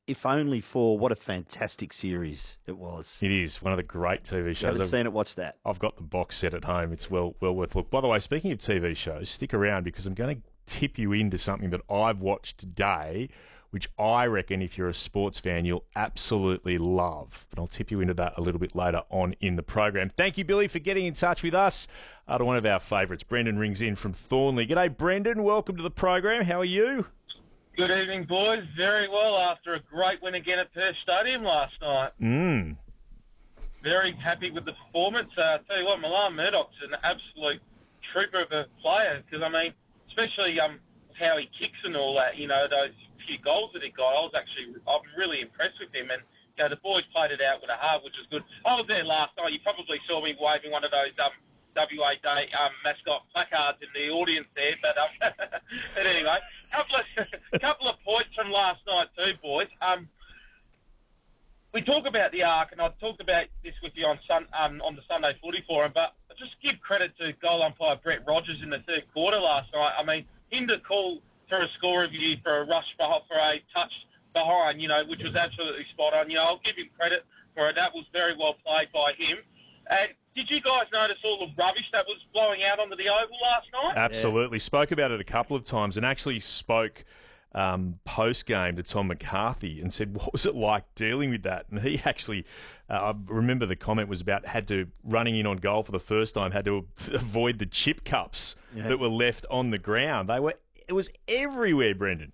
if only for what a fantastic series it was. It is one of the great TV shows. If you haven't seen it, watch that. I've got the box set at home. It's well worth a look. By the way, speaking of TV shows, stick around because I'm going to tip you into something that I've watched today, which I reckon if you're a sports fan, you'll absolutely love. But I'll tip you into that a little bit later on in the program. Thank you, Billy, for getting in touch with us. To one of our favourites, Brendan rings in from Thornley. G'day, Brendan. Welcome to the program. How are you? Good evening, boys. Very well after a great win again at Perth Stadium last night. Very happy with the performance. Tell you what, Milan Murdoch's an absolute trooper of a player because, I mean, especially how he kicks and all that, you know, those few goals that he got. I'm really impressed with him. And, you know, the boys played it out with a heart, which was good. I was there last night. You probably saw me waving one of those WA Day mascot placards in the audience there. But, but anyway, couple of points from last night too, boys. We talk about the arc, and I talked about this with you on the Sunday Footy Forum, but just give credit to goal umpire Brett Rogers in the third quarter last night. I mean, him to call for a score review for a rush for a touch behind, you know, which was absolutely spot on. You know, I'll give him credit for it. That was very well played by him. And did you guys notice all the rubbish that was blowing out onto the oval last night? Absolutely. Yeah. Spoke about it a couple of times and actually spoke post-game to Tom McCarthy and said, what was it like dealing with that? And he actually, I remember the comment was about running in on goal for the first time, had to avoid the chip cups that were left on the ground. It was everywhere, Brendan.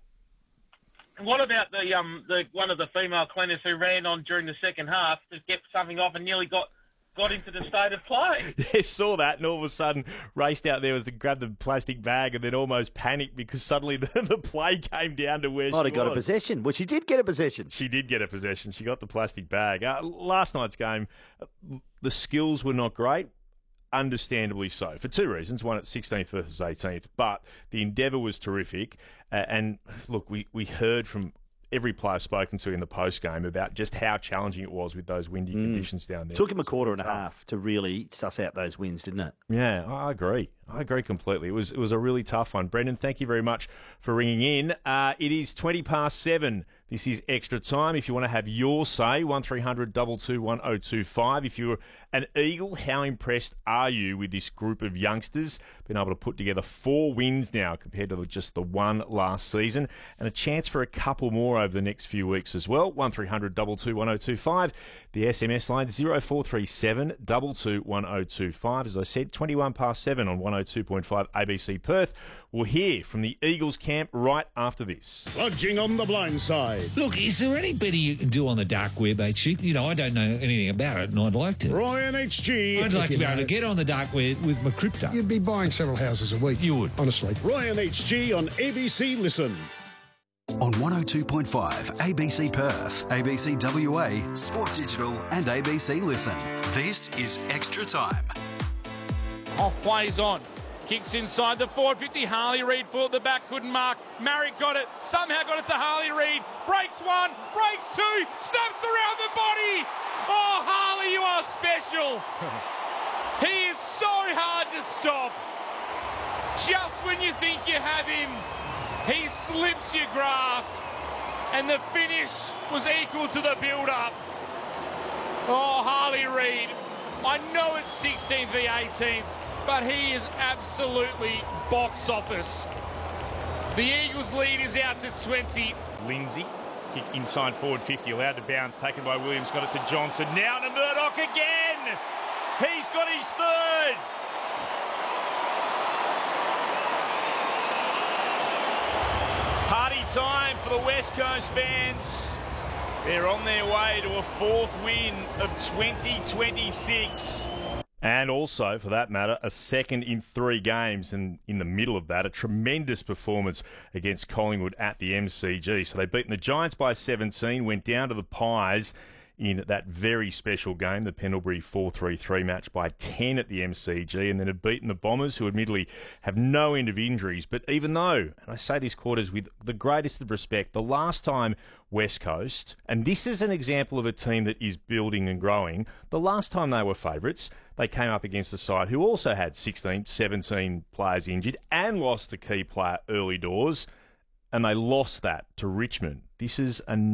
What about the one of the female cleaners who ran on during the second half to get something off and nearly got into the state of play? Yeah, saw that and all of a sudden raced out there was to grab the plastic bag and then almost panicked because suddenly the play came down to where she got a possession. Well, she did get a possession. She did get a possession. She got the plastic bag. Last night's game, the skills were not great. Understandably so, for two reasons. One, at 16th versus 18th, but the endeavour was terrific. And look, we heard from every player spoken to in the post-game about just how challenging it was with those windy conditions down there. Took him a quarter and a half to really suss out those wins, didn't it? Yeah, I agree. I agree completely. It was a really tough one. Brendan, thank you very much for ringing in. It is 7:20. This is Extra Time. If you want to have your say, 1300 221 1025. If you're an Eagle, how impressed are you with this group of youngsters? Been able to put together 4 wins now compared to just the one last season, and a chance for a couple more over the next few weeks as well. 1300 221 1025. The SMS line 0437 221 1025. As I said, 7:21 on 102.5 ABC Perth. We'll hear from the Eagles camp right after this. Lodging on the blind side. Look, is there any better you can do on the dark web, HG? You know, I don't know anything about it, and I'd like to. Ryan HG. I'd like to be able to get on the dark web with my crypto. You'd be buying several houses a week. You would. Honestly. Ryan HG on ABC Listen. On 102.5 ABC Perth, ABC WA, Sport Digital and ABC Listen. This is Extra Time. Off plays on. Kicks inside the forward 50. Harley Reid for at the back. Couldn't mark. Marrick got it. Somehow got it to Harley Reid. Breaks one. Breaks two. Snaps around the body. Oh, Harley, you are special. He is so hard to stop. Just when you think you have him, he slips your grasp. And the finish was equal to the build-up. Oh, Harley Reid. I know it's 16th v 18th. But he is absolutely box office. The Eagles' lead is out to 20. Lindsay, kick inside forward 50, allowed to bounce, taken by Williams, got it to Johnson. Now to Murdoch again. He's got his third. Party time for the West Coast fans. They're on their way to a 4th win of 2026. And also, for that matter, a second in 3 games. And in the middle of that, a tremendous performance against Collingwood at the MCG. So they've beaten the Giants by 17, went down to the Pies in that very special game, the Pendlebury 4-3-3 match, by 10 at the MCG, and then had beaten the Bombers, who admittedly have no end of injuries. But even though, and I say this, Quarters, with the greatest of respect, the last time West Coast, and this is an example of a team that is building and growing, the last time they were favourites, they came up against a side who also had 16, 17 players injured and lost the key player early doors, and they lost that to Richmond. This is a